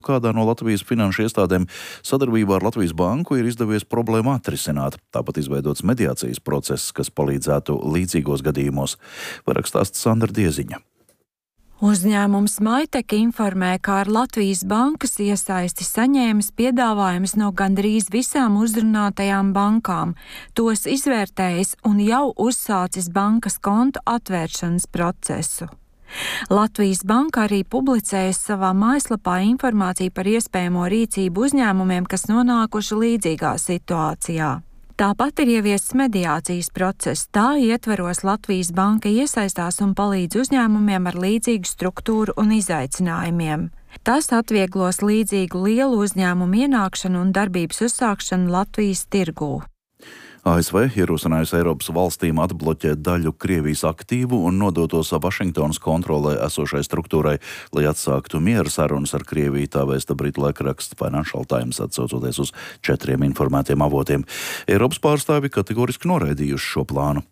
Kādā no Latvijas finanšu iestādēm sadarbībā ar Latvijas banku ir izdevies problēmu atrisināt. Tāpat izveidots mediācijas process, kas palīdzētu līdzīgos gadījumos. Vairāk stāsta Sandra Dieziņa. Uzņēmums Maiteka informē, ka ar Latvijas bankas iesaisti saņēmis piedāvājumus no gandrīz visām uzrunātajām bankām, tos izvērtējis un jau uzsācis bankas kontu atvēršanas procesu. Latvijas banka arī publicējas savā mājaslapā informāciju par iespējamo rīcību uzņēmumiem, kas nonākuši līdzīgā situācijā. Tāpat ir ieviests mediācijas process. Tā ietveros Latvijas banka iesaistās un palīdz uzņēmumiem ar līdzīgu struktūru un izaicinājumiem. Tas atvieglos līdzīgu lielu uzņēmumu ienākšanu un darbības uzsākšanu Latvijas tirgū. ASV ierosinājusi Eiropas valstīm atbloķēt daļu Krievijas aktīvu un nodotos Vašingtonas kontrolē esošai struktūrai, lai atsāktu miera sarunas ar Krieviju, tā vēsta britu laikraksts Financial Times, atsaucoties uz 4 informētiem avotiem. Eiropas pārstāvi kategoriski noraidījuši šo plānu.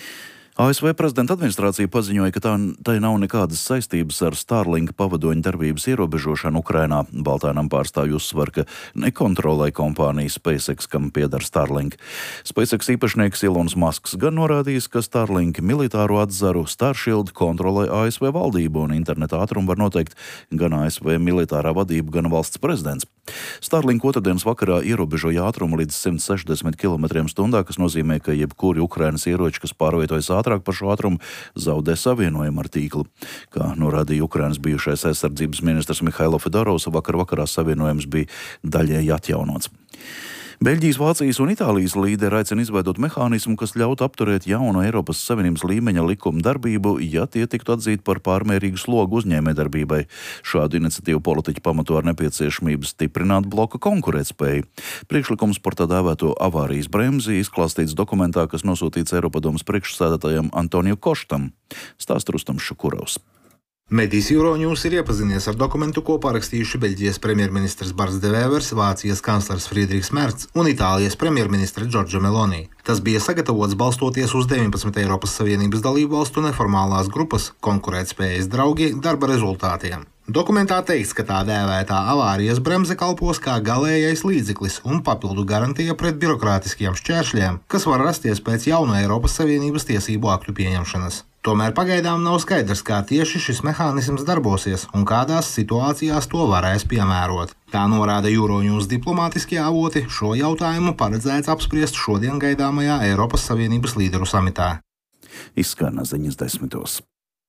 ASV prezidenta administrācija paziņoja, ka tai nav nekādas saistības ar Starlink pavadoņu darbības ierobežošanu Ukrainā. Baltājnam pārstāvji uzsver, ka nekontrolē kompānija SpaceX, kam pieder Starlink. SpaceX īpašnieks Elons Musks gan norādījis, ka Starlink militāro atzaru Starshield kontrolē ASV valdību un interneta ātrumu var noteikt gan ASV militārā vadība, gan valsts prezidents. Starlink otrdienas vakarā ierobežoja ātrumu līdz 160 km/h, kas nozīmē, ka jebkuri Ukrainas ieroči, kas pārvietojas ātrāk par šo ātrumu, zaudē savienojumu ar tīklu. Kā norādīja Ukrainas bijušais aizsardzības ministrs Mihailo Fedorovs, vakarā savienojums bija daļēji atjaunots. Beļģijas, Vācijas un Itālijas līderi aicina izveidot mehānismu, kas ļautu apturēt jaunu Eiropas Savienības līmeņa likuma darbību, ja tie tiktu atzīti par pārmērīgu slogu uzņēmējdarbībai. Šādu iniciatīvu politiķi pamato ar nepieciešamību stiprināt bloka konkurētspēju. Priekšlikums par tā dēvēto avārijas bremzi izklāstīts dokumentā, kas nosūtīts Eiropadomes priekšsēdētājam Antoniju Koštam. Stāsta Rustams Šukurovs. Medijs Euronews ir iepazinies ar dokumentu, ko parakstījuši Beļģijas premjerministrs Barts de Wever, Vācijas kanclers Friedrichs Merts un Itālijas premjerministre Giorgia Meloni. Tas bija sagatavots balstoties uz 19 Eiropas Savienības dalību valstu neformālās grupas konkurētspējas draugi darba rezultātiem. Dokumentā teikts, ka tā dēvētā avārijas bremze kalpos kā galējais līdzeklis un papildu garantija pret birokrātiskiem šķēršļiem, kas var rasties pēc jaunu Eiropas Savienības tiesību aktu pieņemšanas. Tomēr pagaidām nav skaidrs, kā tieši šis mehānisms darbosies un kādās situācijās to varēs piemērot. Tā norāda Euronews diplomātiskie avoti, šo jautājumu paredzēts apspriest šodien gaidāmajā Eiropas Savienības līderu samitā. Izskan ziņas 10.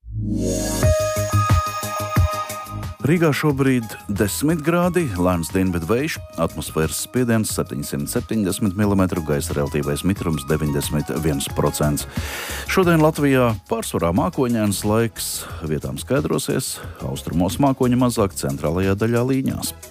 Rīgā šobrīd 10 grādi, lēns dienvidu vējš, atmosfēras spiediens 770 mm, gaisa relatīvais mitrums 91%. Šodien Latvijā pārsvarā mākoņains laiks, vietām skaidrosies, austrumos mākoņi mazāk, centrālajā daļā līņās.